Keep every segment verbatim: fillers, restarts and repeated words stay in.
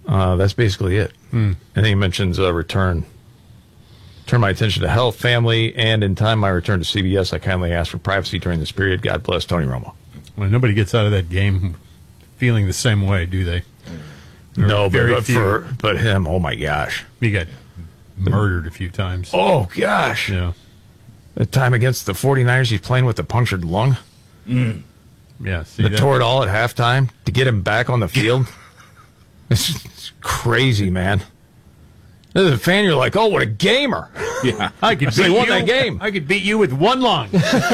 Uh, that's basically it. Hmm. And then he mentions uh, return. Turn my attention to health, family, and in time my return to C B S, I kindly ask for privacy during this period. God bless Tony Romo. Well, nobody gets out of that game feeling the same way, do they? There No, but, but few. for but him, oh my gosh. He got murdered a few times. Oh gosh. Yeah. The time against the 49ers, he's playing with a punctured lung. Mm. Yeah, see The that? tore it all at halftime to get him back on the field. It's, it's crazy, man. As a fan, you're like, oh, what a gamer. Yeah. I could They beat won you. that game. I could beat you with one lung.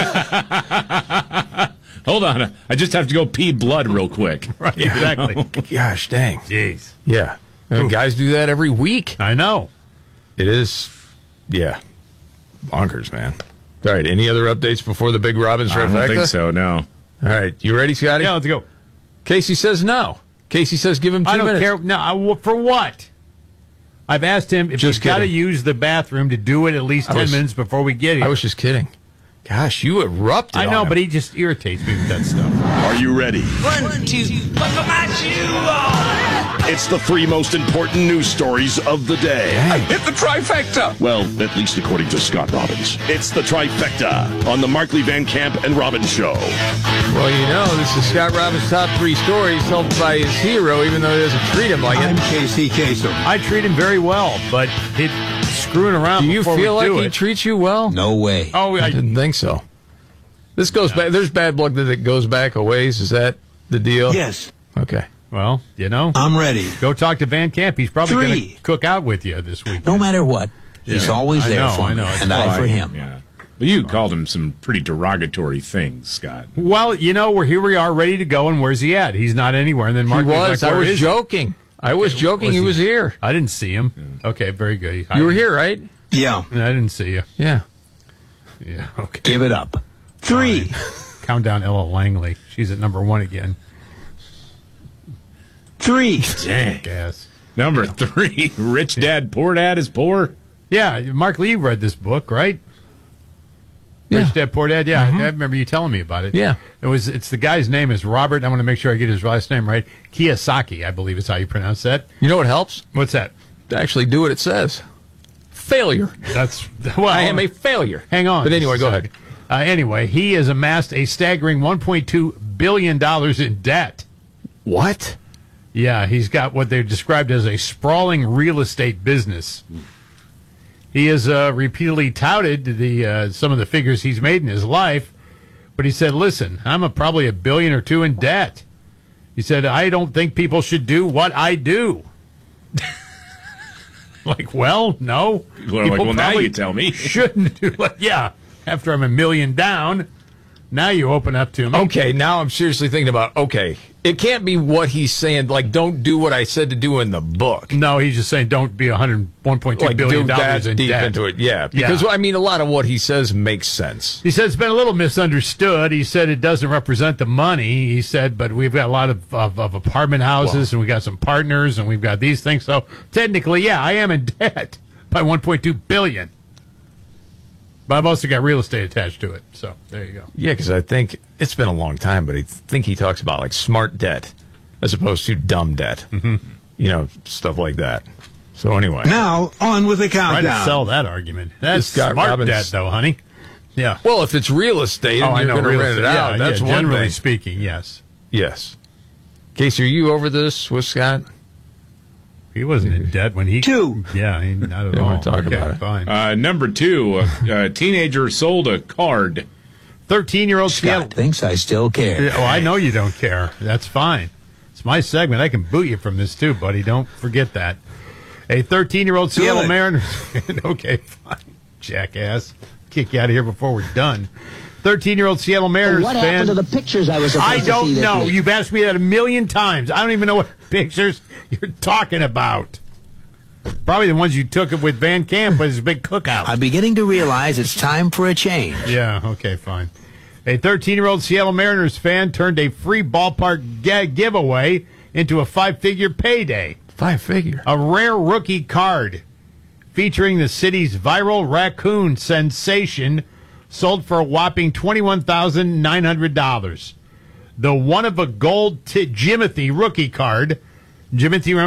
Hold on. I just have to go pee blood real quick. Right, exactly. Gosh dang. Jeez. Yeah. And guys do that every week. I know. It is, yeah, bonkers, man. All right, any other updates before the big Robbins I trifecta? don't think so, no. All right, you ready, Scotty? Yeah, let's go. Casey says no. Casey says give him two I don't minutes. care. No, I, for what? I've asked him if Just he's got to kidding. use the bathroom to do it at least I ten was- minutes before we get here. I was just kidding. Gosh, you erupted I know, on him. but he just irritates me with that stuff. Are you ready? One, two, buckle my shoe on. It's the three most important news stories of the day. Hit the trifecta. Well, at least according to Scott Robbins. It's the trifecta on the Markley Van Camp and Robbins Show. Well, you know, this is Scott Robbins' top three stories, helped by his hero, even though he doesn't treat him like I'm it. K C Kasem. I treat him very well, but he's screwing around. Do you before feel we like do he it. treats you well? No way. Oh, I I, didn't think so. This goes back. There's bad blood that it goes back a ways. Is that the deal? Yes. Okay. well, you know, I'm ready. go talk to Van Camp. He's probably going Three. to cook out with you this week. No matter what, he's Yeah. always I there know, for I me, know. It's and I fine. for him. Yeah. But you called him some pretty derogatory things, Scott. Well, you know, we're here. We are ready to go. And where's he at? He's not anywhere. And then Mark He was. like, I "Where was is he?" joking. I was joking. Was he he? was here. I didn't see him. Okay, very good. You were I- here, right? Yeah. I didn't see you. Yeah. Yeah. Okay. Give it up. Three. Count down Ella Langley. She's at number one again. Three. Dang. Gas. Number three, Rich Dad, Poor Dad is poor. Yeah, Mark Lee read this book, right? Yeah. Rich Dad Poor Dad. Yeah, I remember you telling me about it. Yeah. It was. It's the guy's name is Robert. I want to make sure I get his last name right. Kiyosaki, I believe is how you pronounce that. You know what helps? What's that? To actually do what it says. Failure. That's well. I am a failure. Hang on. But anyway, go Just a ahead. sec. Uh, anyway, he has amassed a staggering one point two billion dollars in debt. What? Yeah, he's got what they've described as a sprawling real estate business. He has uh, repeatedly touted the uh, some of the figures he's made in his life, but he said, listen, I'm a, probably a billion or two in debt. He said, I don't think people should do what I do. Like, well, no. Well, like, People well, now probably you tell me. Shouldn't do like, yeah, after I'm a million down, now you open up to me. Okay, now I'm seriously thinking about, okay, it can't be what he's saying, like, don't do what I said to do in the book. No, he's just saying don't be one hundred, one point two Like, billion do dollars that in deep debt. into it, yeah. Because, Yeah. I mean, a lot of what he says makes sense. He said it's been a little misunderstood. He said it doesn't represent the money. He said, but we've got a lot of, of, of apartment houses, and we got some partners, and we've got these things. So technically, yeah, I am in debt by one point two billion dollars. But I've also got real estate attached to it. So there you go. Yeah, because I think it's been a long time, but I think he talks about, like, smart debt as opposed to dumb debt. Mm-hmm. You know, stuff like that. So anyway. Now, on with the Try to countdown. sell that argument. That's Scott smart Robbins- debt, though, honey. Yeah. Well, if it's real estate and Oh, I you're know. going to Real rent it estate. out, Yeah, that's yeah, one generally thing. speaking, yes. Yes. Casey, are you over this with Scott? He wasn't in debt when he... Two. Yeah, he, not at Don't all. wanna talk Okay, about it. Fine. Uh, number two, a, a teenager sold a card. thirteen-year-old Seattle... Scott thinks I still care. Oh, I know you don't care. That's fine. It's my segment. I can boot you from this, too, buddy. Don't forget that. A thirteen-year-old Seattle Good. Mariners... okay, fine. Jackass. Kick you out of here before we're done. thirteen-year-old Seattle Mariners What fan... happened to the pictures I was supposed I to don't see this know. week? You've asked me that a million times. I don't even know what pictures you're talking about. Probably the ones you took with Van Camp with his big cookout. I'm beginning to realize it's time for a change. Yeah, okay, fine. A thirteen-year-old Seattle Mariners fan turned a free ballpark ga- giveaway into a five-figure payday. Five figure. A rare rookie card featuring the city's viral raccoon sensation sold for a whopping twenty-one thousand nine hundred dollars. The one-of-a-gold t- Jimothy rookie card. Jimothy